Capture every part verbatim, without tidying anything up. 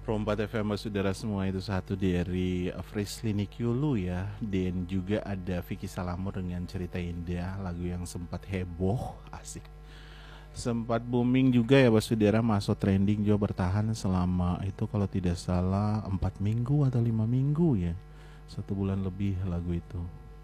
Perompat F M saudara semua, itu satu dari Frisley Nikyulu ya. Dan juga ada Vicky Salamur dengan Cerita Indah, lagu yang sempat heboh, asik. Sempat booming juga ya Pak Saudara, masuk trending juga, bertahan selama itu kalau tidak salah empat minggu atau lima minggu ya. Satu bulan lebih lagu itu.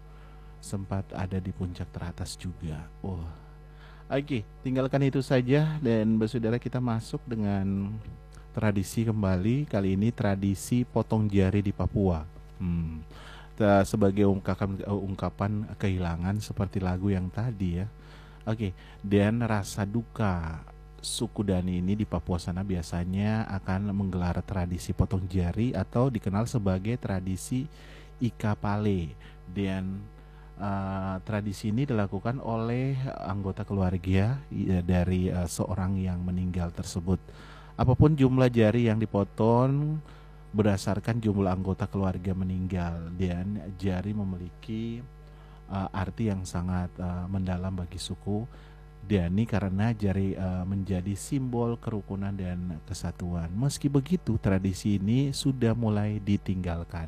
Sempat ada di puncak teratas juga. Wah. Oke, tinggalkan itu saja dan Pak Saudara, kita masuk dengan tradisi kembali. Kali ini tradisi potong jari di Papua. Hmm. Ta- Sebagai ungkapan ungkapan kehilangan seperti lagu yang tadi ya. Oke, dan rasa duka suku Dani ini di Papua sana biasanya akan menggelar tradisi potong jari atau dikenal sebagai tradisi Ika Pale. Dan uh, tradisi ini dilakukan oleh anggota keluarga ya, dari uh, seorang yang meninggal tersebut. Apapun jumlah jari yang dipotong berdasarkan jumlah anggota keluarga meninggal, dan jari memiliki uh, arti yang sangat uh, mendalam bagi suku Dani karena jari uh, menjadi simbol kerukunan dan kesatuan. Meski begitu, tradisi ini sudah mulai ditinggalkan.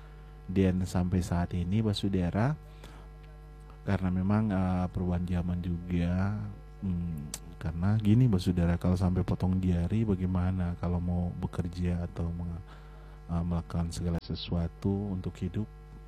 Dan sampai saat ini Basudara, karena memang uh, perubahan zaman juga, hmm, karena gini Basudara, kalau sampai potong jari bagaimana kalau mau bekerja atau meng- uh, melakukan segala sesuatu untuk hidup,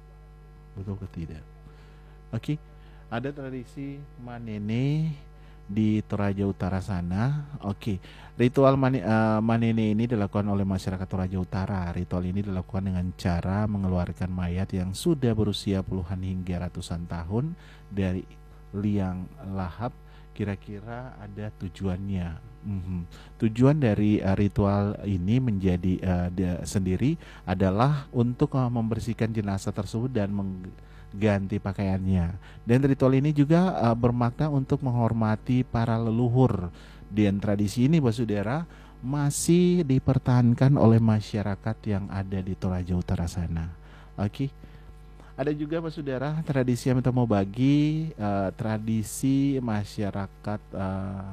betul ke tidak? Oke, ada tradisi Manene di Toraja Utara sana. Oke, ritual mani, eh, Manene ini dilakukan oleh masyarakat Toraja Utara. Ritual ini dilakukan dengan cara mengeluarkan mayat yang sudah berusia puluhan hingga ratusan tahun dari liang lahap. Kira-kira ada tujuannya. Mhm. Tujuan dari eh, ritual ini menjadi eh, dia sendiri adalah untuk eh, membersihkan jenazah tersebut dan meng ganti pakaiannya. Dan ritual ini juga uh, bermakna untuk menghormati para leluhur. Dan tradisi ini Basudara masih dipertahankan oleh masyarakat yang ada di Toraja Utara sana. Oke. Ada juga Basudara tradisi yang kita mau bagi, uh, tradisi masyarakat uh,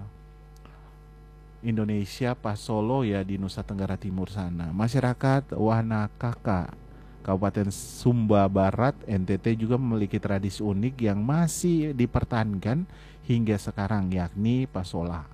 Indonesia Pasolo ya, di Nusa Tenggara Timur sana. Masyarakat Wanakaka Kabupaten Sumba Barat N T T juga memiliki tradisi unik yang masih dipertahankan hingga sekarang, yakni pasola.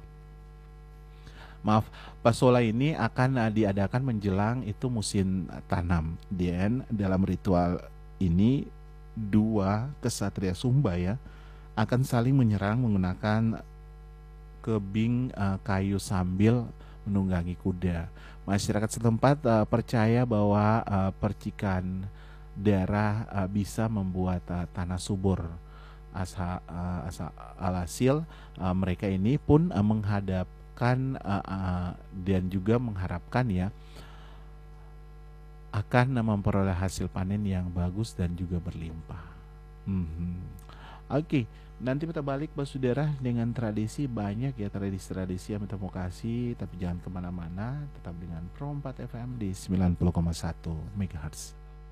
Maaf, pasola ini akan uh, diadakan menjelang itu musim tanam. Dan dalam ritual ini dua kesatria Sumba ya akan saling menyerang menggunakan kebing uh, kayu sambil menunggangi kuda. Masyarakat setempat uh, percaya bahwa uh, percikan darah uh, bisa membuat uh, tanah subur. Asa, uh, asa alhasil uh, mereka ini pun uh, menghadapkan uh, uh, dan juga mengharapkan ya akan uh, memperoleh hasil panen yang bagus dan juga berlimpah. Mhm. Oke, nanti kita balik Basudara dengan tradisi banyak ya, tradisi-tradisi yang kita mau kasih, tapi jangan kemana-mana, tetap dengan Pro empat F M di sembilan puluh koma satu MHz.